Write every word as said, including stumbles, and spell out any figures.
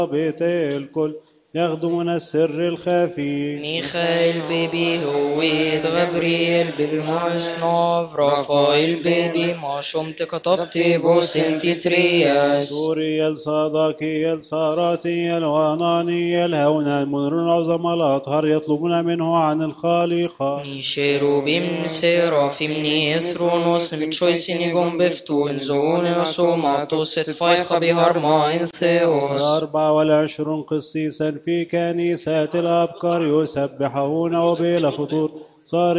بيت الكل يخدمون السر الخفي. ميخائيل بيبي هويت غبريل بيبي مارسنوف رافائيل بيبي ما شمت كتبت بوسنتي ترياس. سوري الصداقي الساراتي الواناني الهونا المنر العظم الأطهر يطلبون منه عن الخالقة. نيشيرو بيم سيرافيم نيثرونوس متشويسيني جم بفتون زون نصوماتوس اتفايخ بهار ما انثيوس. الأربع والعشرون قسيسا في كنيسات الأبكار يسبحون وبلا فطور صار